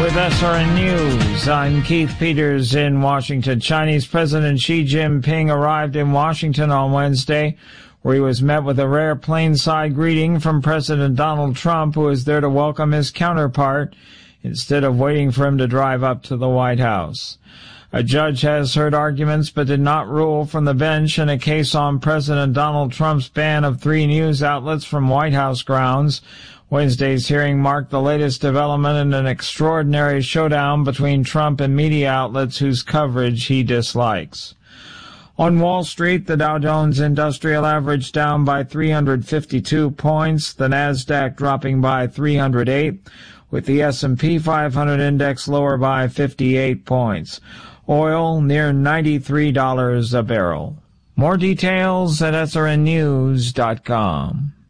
With SRN News, I'm Keith Peters in Washington. Chinese President Xi Jinping arrived in Washington on Wednesday, where he was met with a rare plainside greeting from President Donald Trump, who was there to welcome his counterpart instead of waiting for him to drive up to the White House. A judge has heard arguments but did not rule from the bench in a case on President Donald Trump's ban of 3 news outlets from White House grounds. Wednesday's hearing marked the latest development in an extraordinary showdown between Trump and media outlets whose coverage he dislikes. On Wall Street, the Dow Jones Industrial Average down by 352 points, the Nasdaq dropping by 308, with the S&P 500 index lower by 58 points. Oil near $93 a barrel. More details at srnnews.com.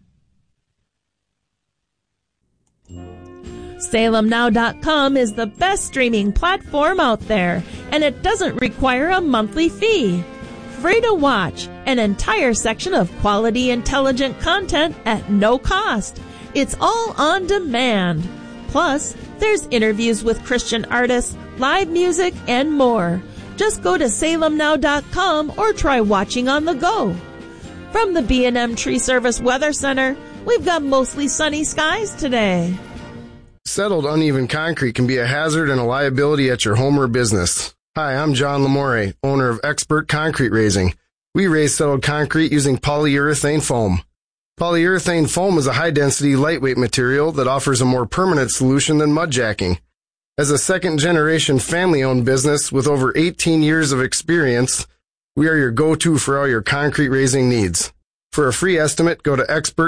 SalemNow.com is the best streaming platform out there, and it doesn't require a monthly fee. Free to watch, an entire section of quality, intelligent content at no cost. It's all on demand. Plus, there's interviews with Christian artists, live music, and more. Just go to SalemNow.com or try watching on the go. From the B&M Tree Service Weather Center, we've got mostly sunny skies today. Settled uneven concrete can be a hazard and a liability at your home or business. Hi, I'm John Lamore, owner of Expert Concrete Raising. We raise settled concrete using polyurethane foam. Polyurethane foam is a high-density, lightweight material that offers a more permanent solution than mud jacking. As a second-generation family-owned business with over 18 years of experience, we are your go-to for all your concrete raising needs. For a free estimate, go to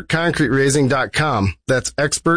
expertconcreteraising.com. That's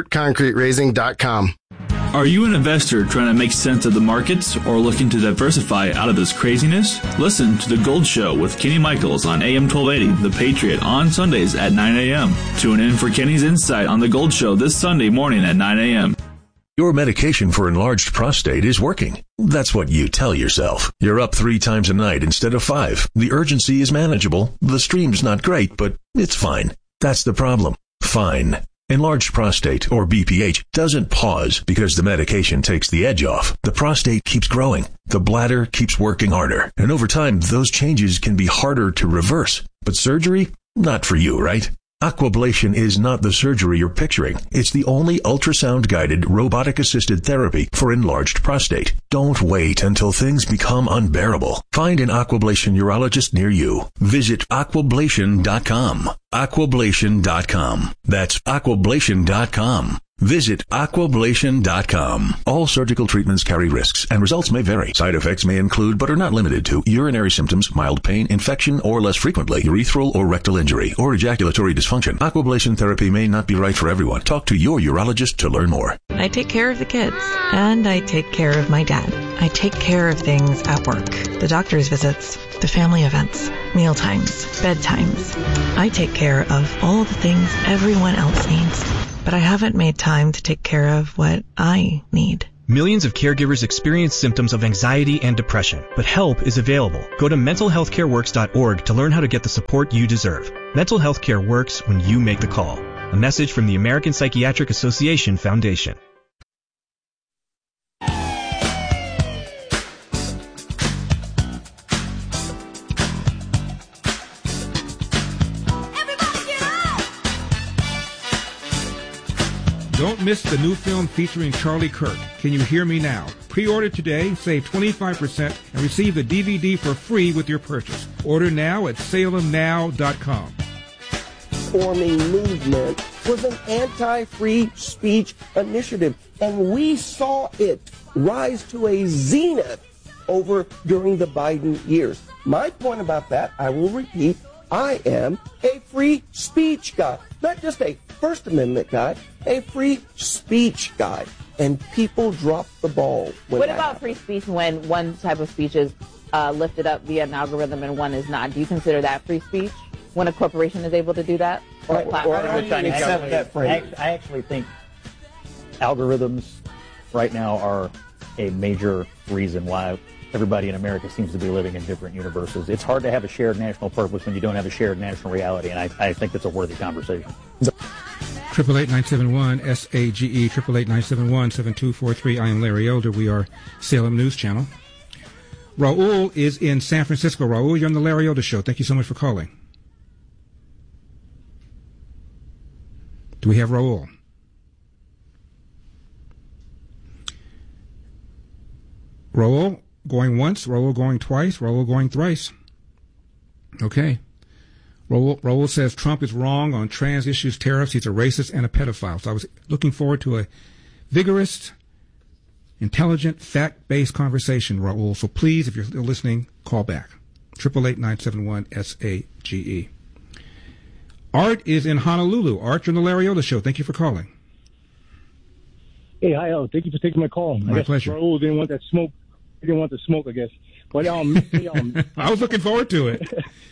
expertconcreteraising.com. Are you an investor trying to make sense of the markets or looking to diversify out of this craziness? Listen to The Gold Show with Kenny Michaels on AM 1280, The Patriot, on Sundays at 9 a.m. Tune in for Kenny's insight on The Gold Show this Sunday morning at 9 a.m. Your medication for enlarged prostate is working. That's what you tell yourself. You're up 3 times a night instead of 5. The urgency is manageable. The stream's not great, but it's fine. That's the problem. Fine. Enlarged prostate, or BPH, doesn't pause because the medication takes the edge off. The prostate keeps growing. The bladder keeps working harder. And over time, those changes can be harder to reverse. But surgery? Not for you, right? Aquablation is not the surgery you're picturing. It's the only ultrasound-guided, robotic-assisted therapy for enlarged prostate. Don't wait until things become unbearable. Find an Aquablation urologist near you. Visit aquablation.com. Aquablation.com. That's aquablation.com. Visit aquablation.com. All surgical treatments carry risks, and results may vary. Side effects may include, but are not limited to, urinary symptoms, mild pain, infection, or less frequently, urethral or rectal injury, or ejaculatory dysfunction. Aquablation therapy may not be right for everyone. Talk to your urologist to learn more. I take care of the kids, and I take care of my dad. I take care of things at work. The doctor's visits, the family events, meal times, bedtimes. I take care of all the things everyone else needs. But I haven't made time to take care of what I need. Millions of caregivers experience symptoms of anxiety and depression, but help is available. Go to mentalhealthcareworks.org to learn how to get the support you deserve. Mental health care works when you make the call. A message from the American Psychiatric Association Foundation. Don't miss the new film featuring Charlie Kirk, Can You Hear Me Now? Pre-order today, save 25%, and receive the DVD for free with your purchase. Order now at SalemNow.com. Forming movement was an anti-free speech initiative, and we saw it rise to a zenith during the Biden years. My point about that, I will repeat, I am a free speech guy, not just a First Amendment guy, a free speech guy. And people drop the ball. What about free speech when one type of speech is lifted up via an algorithm and one is not? Do you consider that free speech when a corporation is able to do that? I actually think algorithms right now are a major reason why everybody in America seems to be living in different universes. It's hard to have a shared national purpose when you don't have a shared national reality, and I think it's a worthy conversation. 888-971-SAGE, 888-971-7243. I am Larry Elder. We are Salem News Channel. Raul is in San Francisco. Raul, you're on the Larry Elder Show. Thank you so much for calling. Do we have Raul? Raul going once, Raul going twice, Raul going thrice. Okay. Raul says Trump is wrong on trans issues, tariffs. He's a racist and a pedophile. So I was looking forward to a vigorous, intelligent, fact-based conversation, Raul. So please, if you're still listening, call back. 888-971-SAGE. Art is in Honolulu. Art, you're on the Larry Elder Show. Thank you for calling. Hey, hi, thank you for taking my call. My pleasure. Raul didn't want that smoke. He didn't want the smoke, I guess. But I was looking forward to it.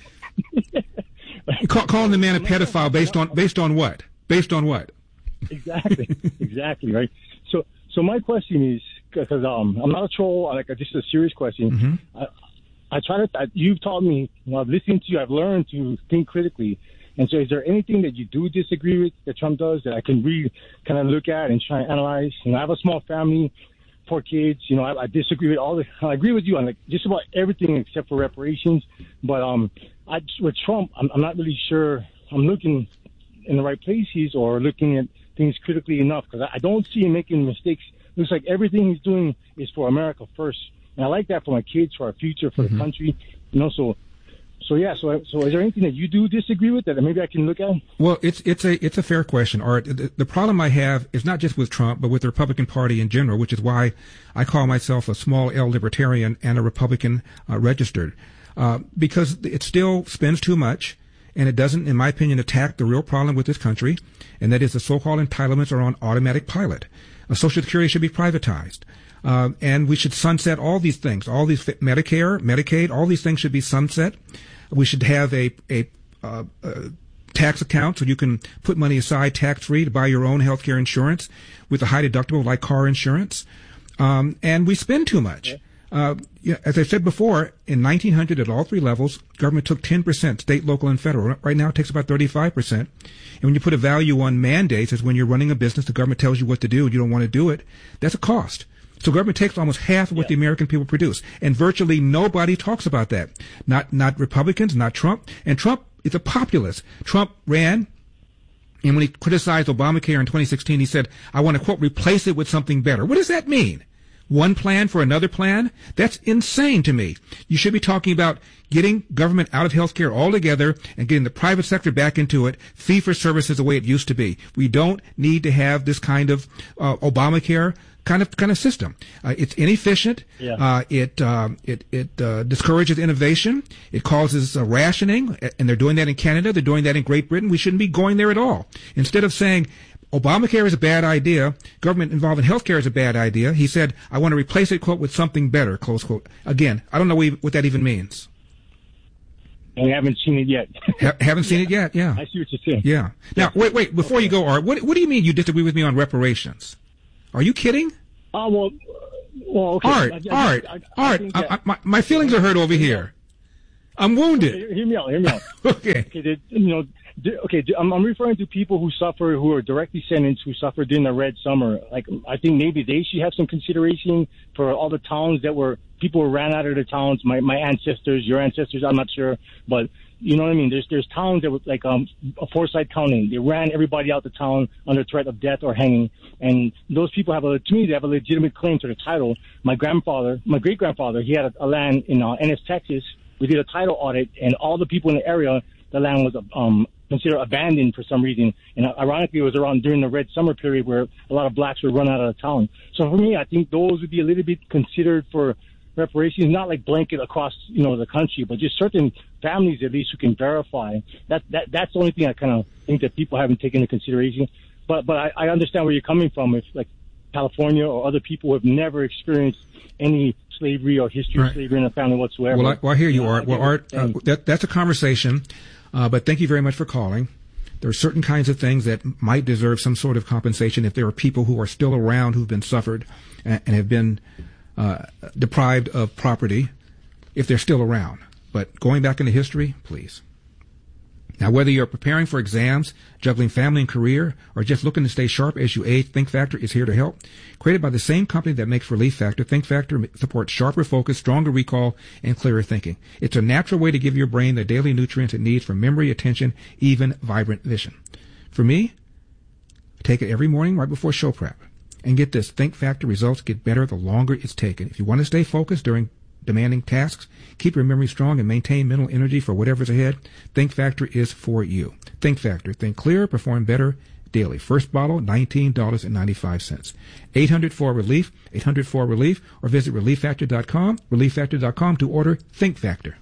Calling the man a pedophile based on what? Based on what? Exactly, right. So my question is, because I'm not a troll, just a serious question. Mm-hmm. You've taught me, while listening to you, I've learned to think critically. And so is there anything that you do disagree with that Trump does that I can really kind of look at and try and analyze? I have a small family, 4 kids. I disagree with I agree with you on just about everything except for reparations. But with Trump, I'm not really sure I'm looking in the right places or looking at things critically enough, because I don't see him making mistakes. It looks like everything he's doing is for America first. And I like that for my kids, for our future, for the country. So is there anything that you do disagree with that maybe I can look at? Well, it's a fair question, Art. The problem I have is not just with Trump, but with the Republican Party in general, which is why I call myself a small L libertarian and a Republican registered, because it still spends too much, and it doesn't, in my opinion, attack the real problem with this country, and that is the so-called entitlements are on automatic pilot. Social Security should be privatized. And we should sunset all these things, all these Medicare, Medicaid, all these things should be sunset. We should have a tax account so you can put money aside tax-free to buy your own health care insurance with a high deductible like car insurance. And we spend too much. As I said before, in 1900 at all 3 levels, government took 10%, state, local, and federal. Right now it takes about 35%. And when you put a value on mandates, as when you're running a business, the government tells you what to do and you don't want to do it, that's a cost. So government takes almost half of what the American people produce. And virtually nobody talks about that. Not Republicans, not Trump. And Trump is a populist. Trump ran, and when he criticized Obamacare in 2016, he said, I want to, quote, replace it with something better. What does that mean? One plan for another plan? That's insane to me. You should be talking about getting government out of healthcare altogether and getting the private sector back into it. Fee for service is the way it used to be. We don't need to have this kind of Obamacare kind of system. It's inefficient. It discourages innovation. It causes rationing, and they're doing that in Canada. They're doing that in Great Britain. We shouldn't be going there at all. Instead of saying Obamacare is a bad idea, government involved in healthcare is a bad idea, he said, I want to replace it, quote, with something better, close quote. Again, I don't know what that even means. I haven't seen it yet. Haven't seen it yet? Yeah. I see what you're saying. Yeah. Now, wait, before you go, Art, what do you mean you disagree with me on reparations? Are you kidding? Well, okay. Art, my feelings are hurt over here. I'm wounded. Okay, hear me out. Okay. I'm referring to people who are directly sentenced, who suffered during the Red Summer. I think maybe they should have some consideration for all the towns people who ran out of the towns. My ancestors, your ancestors, I'm not sure, but you know what I mean? There's towns that were Forsyth County. They ran everybody out the town under threat of death or hanging. And those people have a legitimate claim to the title. My great grandfather, he had a land in Ennis, Texas. We did a title audit, and all the people in the area, the land was considered abandoned for some reason. And ironically, it was around during the Red Summer period where a lot of blacks would run out of the town. So for me, I think those would be a little bit considered for reparations, not like blanket across, the country, but just certain families at least who can verify. That's the only thing I kind of think that people haven't taken into consideration. But I understand where you're coming from. If like California or other people who have never experienced any slavery or history of slavery in a family whatsoever. Well, I hear you, Art. Well, Art, that's a conversation. But thank you very much for calling. There are certain kinds of things that might deserve some sort of compensation if there are people who are still around who've been suffered and have been deprived of property, if they're still around. But going back into history, please. Now, whether you're preparing for exams, juggling family and career, or just looking to stay sharp as you age, Think Factor is here to help. Created by the same company that makes Relief Factor, Think Factor supports sharper focus, stronger recall, and clearer thinking. It's a natural way to give your brain the daily nutrients it needs for memory, attention, even vibrant vision. For me, I take it every morning right before show prep. And get this, Think Factor results get better the longer it's taken. If you want to stay focused during demanding tasks, keep your memory strong, and maintain mental energy for whatever's ahead, Think Factor is for you. Think Factor. Think clearer, perform better daily. First bottle, $19.95. 800-4-RELIEF, 800-4-RELIEF, or visit ReliefFactor.com, ReliefFactor.com to order Think Factor.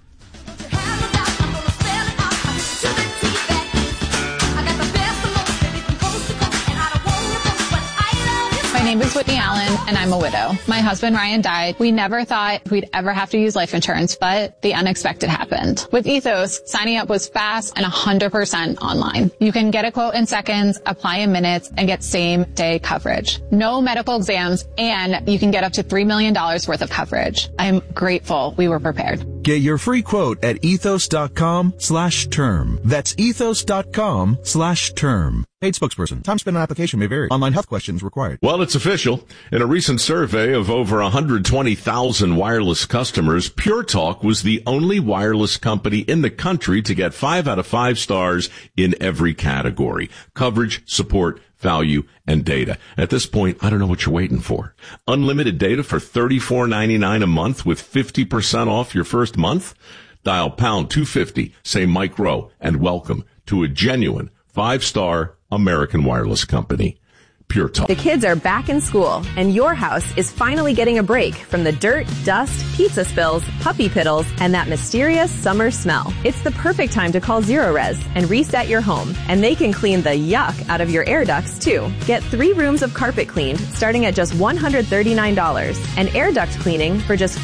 My name is Whitney Allen, and I'm a widow. My husband, Ryan, died. We never thought we'd ever have to use life insurance, but the unexpected happened. With Ethos, signing up was fast and 100% online. You can get a quote in seconds, apply in minutes, and get same-day coverage. No medical exams, and you can get up to $3 million worth of coverage. I'm grateful we were prepared. Get your free quote at ethos.com/term. That's ethos.com/term. Paid spokesperson. Time spent on application may vary. Online health questions required. Well, it's official. In a recent survey of over 120,000 wireless customers, Pure Talk was the only wireless company in the country to get 5 out of 5 stars in every category: coverage, support, value, and data. At this point, I don't know what you're waiting for. Unlimited data for $34.99 a month with 50% off your first month? Dial pound 250, say Mike Rowe, and welcome to a genuine 5-star American wireless company. Pure Talk. The kids are back in school, and your house is finally getting a break from the dirt, dust, pizza spills, puppy piddles, and that mysterious summer smell. It's the perfect time to call Zerorez and reset your home, and they can clean the yuck out of your air ducts, too. Get 3 rooms of carpet cleaned, starting at just $139, and air duct cleaning for just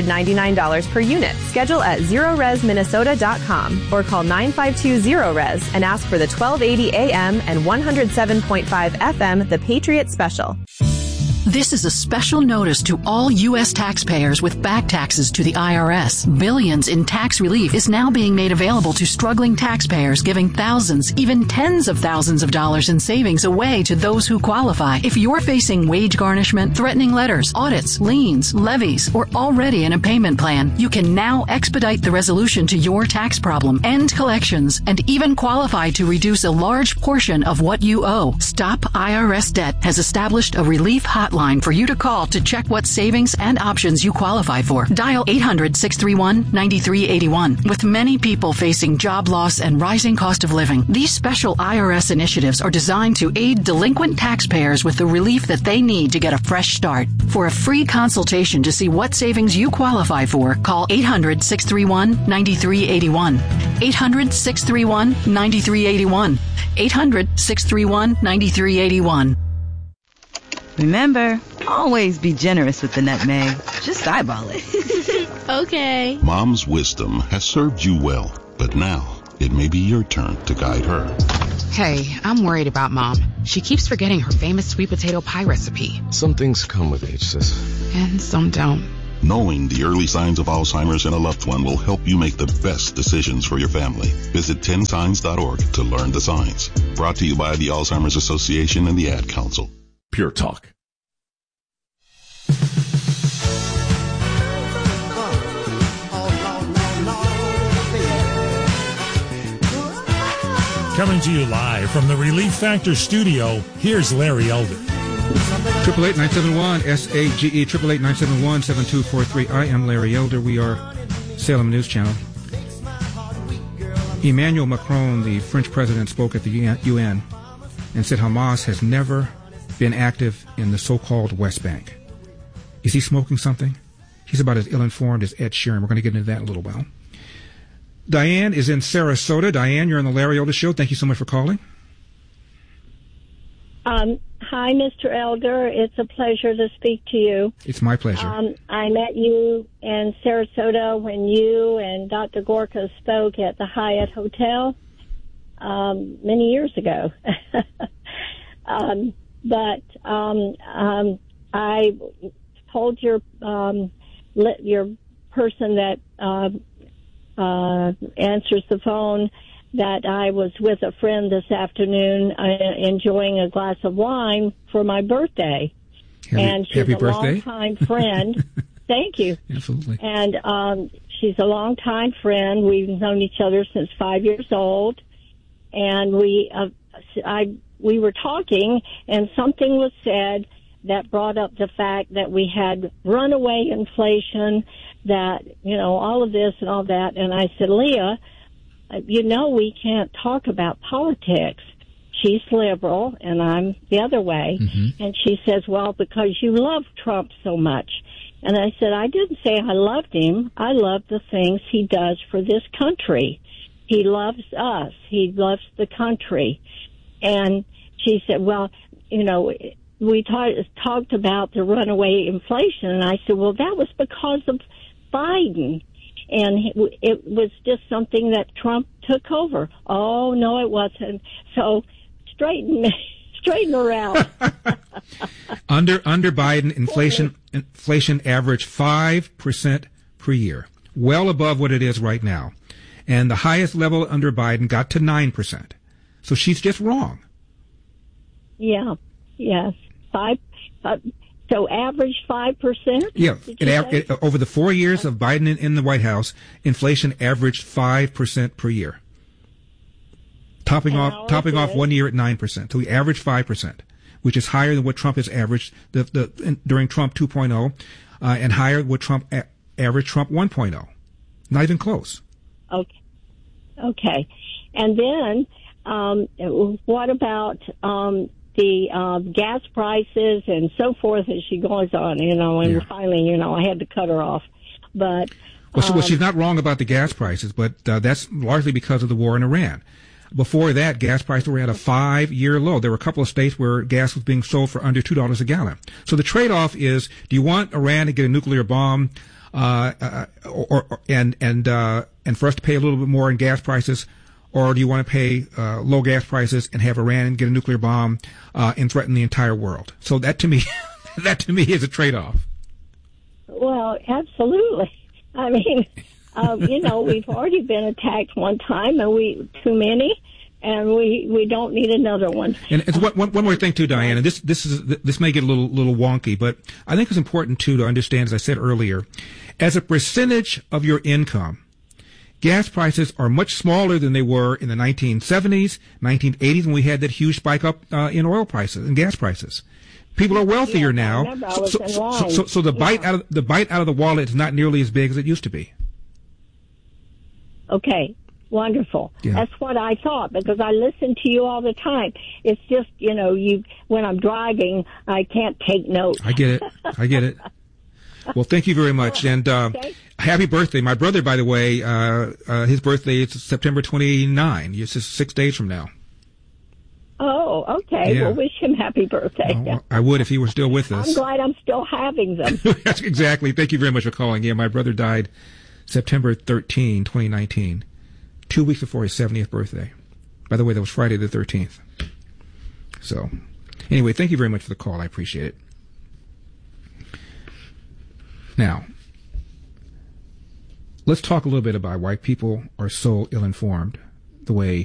$499 per unit. Schedule at ZerorezMinnesota.com or call 952-ZERO-RES and ask for the 1280 AM and 107.5 FM The Patriot Special. This is a special notice to all U.S. taxpayers with back taxes to the IRS. Billions in tax relief is now being made available to struggling taxpayers, giving thousands, even tens of thousands of dollars in savings away to those who qualify. If you're facing wage garnishment, threatening letters, audits, liens, levies, or already in a payment plan, you can now expedite the resolution to your tax problem, end collections, and even qualify to reduce a large portion of what you owe. Stop IRS Debt has established a relief hotline for you to call to check what savings and options you qualify for. Dial 800-631-9381. With many people facing job loss and rising cost of living, these special IRS initiatives are designed to aid delinquent taxpayers with the relief that they need to get a fresh start. For a free consultation to see what savings you qualify for, call 800-631-9381. 800-631-9381. 800-631-9381. Remember, always be generous with the nutmeg. Just eyeball it. Okay. Mom's wisdom has served you well, but now it may be your turn to guide her. Hey, I'm worried about Mom. She keeps forgetting her famous sweet potato pie recipe. Some things come with age, sis. And some don't. Knowing the early signs of Alzheimer's in a loved one will help you make the best decisions for your family. Visit 10signs.org to learn the signs. Brought to you by the Alzheimer's Association and the Ad Council. Pure Talk. Coming to you live from the Relief Factor studio, here's Larry Elder. 888-971-SAGE, 888-971-7243. I am Larry Elder. We are Salem News Channel. Emmanuel Macron, the French president, spoke at the UN and said Hamas has never been active in the so-called West Bank. Is he smoking something? He's about as ill-informed as Ed Sheeran. We're going to get into that in a little while. Diane is in Sarasota. Diane, you're on the Larry Elder Show. Thank you so much for calling. Hi, Mr. Elder. It's a pleasure to speak to you. It's my pleasure. I met you in Sarasota when you and Dr. Gorka spoke at the Hyatt Hotel many years ago. I told your person that answers the phone that I was with a friend this afternoon enjoying a glass of wine for my birthday. And she's happy a birthday. longtime friend. Thank you. Absolutely. And she's a longtime friend. We've known each other since 5 years old. And we were talking, and something was said that brought up the fact that we had runaway inflation, that, all of this and all that. And I said, Leah, we can't talk about politics. She's liberal, and I'm the other way. Mm-hmm. And she says, well, because you love Trump so much. And I said, I didn't say I loved him. I love the things he does for this country. He loves us. He loves the country. And she said, well, we talked about the runaway inflation. And I said, well, that was because of Biden. And it was just something that Trump took over. Oh, no, it wasn't. So straighten her out. Under Biden, inflation averaged 5% per year, well above what it is right now. And the highest level under Biden got to 9%. So she's just wrong. Yeah. Yes. So average 5%? Yeah. Over the 4 years of Biden in the White House, inflation averaged 5% per year. Topping off 1 year at 9%. So we averaged 5%, which is higher than what Trump has averaged during Trump 2.0, and higher than what Trump averaged Trump 1.0. Not even close. Okay. And then, what about, the gas prices and so forth as she goes on, and finally, I had to cut her off. But well, she's not wrong about the gas prices, but that's largely because of the war in Iran. Before that, gas prices were at a 5-year low. There were a couple of states where gas was being sold for under $2 a gallon. So the trade-off is: do you want Iran to get a nuclear bomb, and for us to pay a little bit more in gas prices? Or do you want to pay low gas prices and have Iran get a nuclear bomb and threaten the entire world? So that to me is a trade-off. Well, absolutely. I mean, we've already been attacked one time, and too many, and we don't need another one. And it's one more thing too, Diane. And this may get a little wonky, but I think it's important too to understand, as I said earlier, as a percentage of your income, gas prices are much smaller than they were in the 1970s, 1980s, when we had that huge spike up in oil prices and gas prices. People are wealthier now, so the bite out of the wallet is not nearly as big as it used to be. Okay, wonderful. Yeah. That's what I thought, because I listen to you all the time. It's just when I'm driving, I can't take notes. I get it. Well, thank you very much, and happy birthday. My brother, by the way, his birthday is September 29. It's just 6 days from now. Oh, okay. Yeah. Well, wish him happy birthday. Well, I would if he were still with us. I'm glad I'm still having them. Exactly. Thank you very much for calling. Yeah, my brother died September 13, 2019, 2 weeks before his 70th birthday. By the way, that was Friday the 13th. So, anyway, thank you very much for the call. I appreciate it. Now, let's talk a little bit about why people are so ill-informed the way